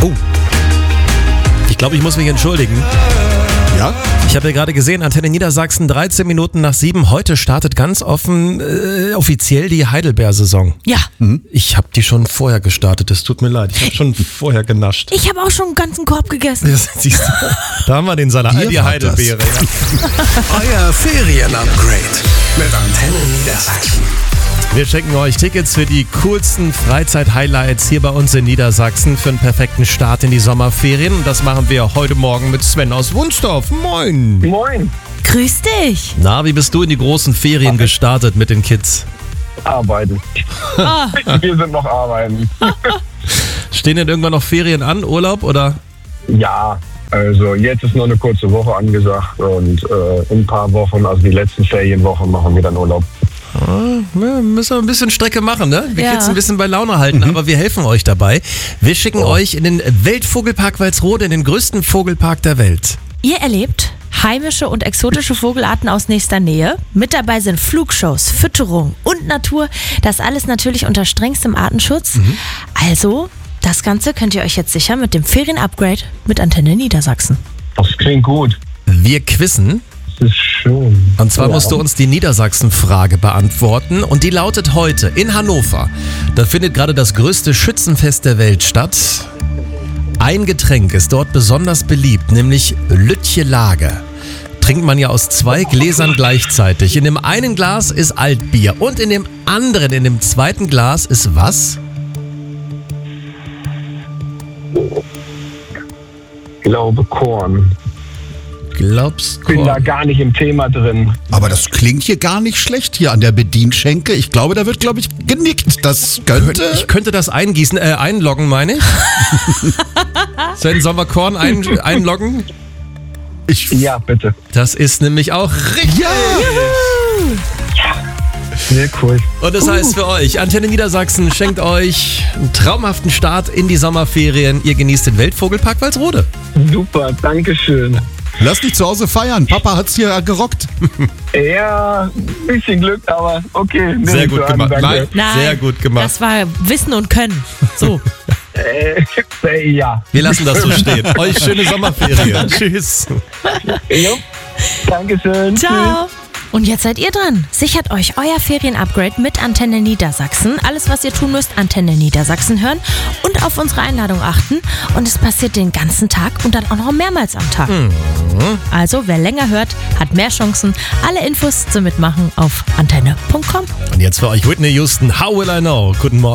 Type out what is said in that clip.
Oh. Ich glaube, ich muss mich entschuldigen. Ja? Ich habe ja gerade gesehen, Antenne Niedersachsen, 13 Minuten nach 7. Heute startet ganz offiziell die Heidelbeer-Saison. Ja. Ich habe die schon vorher gestartet, es tut mir leid. Ich habe schon vorher genascht. Ich habe auch schon einen ganzen Korb gegessen. Das, siehst du, da haben wir den Salat, Ihr die wart Heidelbeere. Ja. Euer Ferien-Upgrade mit Antenne Niedersachsen. Wir schenken euch Tickets für die coolsten Freizeit-Highlights hier bei uns in Niedersachsen für einen perfekten Start in die Sommerferien. Und das machen wir heute Morgen mit Sven aus Wunstorf. Moin! Moin, Grüß dich. Na, wie bist du in die großen Ferien gestartet mit den Kids? arbeiten. Wir sind noch arbeiten. Stehen denn irgendwann noch Ferien an, Urlaub oder? Ja, also jetzt ist noch eine kurze Woche angesagt und in ein paar Wochen, also die letzten Ferienwochen, machen wir dann Urlaub. Wir müssen ein bisschen Strecke machen, ne? Die Ja. Kids ein bisschen bei Laune halten, aber wir helfen euch dabei. Wir schicken euch in den Weltvogelpark Walsrode, in den größten Vogelpark der Welt. Ihr erlebt heimische und exotische Vogelarten aus nächster Nähe. Mit dabei sind Flugshows, Fütterung und Natur. Das alles natürlich unter strengstem Artenschutz. Also, das Ganze könnt ihr euch jetzt sichern mit dem Ferien-Upgrade mit Antenne Niedersachsen. Das klingt gut. Wir quizzen. Das ist schön. Und zwar musst du uns die Niedersachsen-Frage beantworten. Und die lautet heute in Hannover. Da findet gerade das größte Schützenfest der Welt statt. Ein Getränk ist dort besonders beliebt, nämlich Lütje Lager. Trinkt man ja aus 2 Gläsern gleichzeitig. In dem einen Glas ist Altbier und in dem anderen, in dem zweiten Glas ist was? Ich glaube Korn. Glaubst Bin da gar nicht im Thema drin. Aber das klingt hier gar nicht schlecht hier an der Bedienschenke. Ich glaube, da wird, genickt. Das könnte... Ich könnte das einloggen, meine ich. Sven, sollen wir Korn einloggen? Ja, bitte. Das ist nämlich auch richtig. Sehr cool. Und das heißt für euch, Antenne Niedersachsen schenkt euch einen traumhaften Start in die Sommerferien. Ihr genießt den Weltvogelpark Walsrode. Super, dankeschön. Lass dich zu Hause feiern. Papa hat's hier gerockt. Ja, ein bisschen Glück, aber okay. nehme Sehr ich gut so an, gemacht. danke. Nein, Sehr gut gemacht. Das war Wissen und Können. So. Ja. Wir lassen das so stehen. Euch schöne Sommerferien. Tschüss. Jo. Dankeschön. Ciao. Und jetzt seid ihr dran. Sichert euch euer Ferien-Upgrade mit Antenne Niedersachsen. Alles, was ihr tun müsst, Antenne Niedersachsen hören und auf unsere Einladung achten. Und es passiert den ganzen Tag und dann auch noch mehrmals am Tag. Also, wer länger hört, hat mehr Chancen. Alle Infos zum Mitmachen auf antenne.com. Und jetzt für euch Whitney Houston. How will I know? Guten Morgen.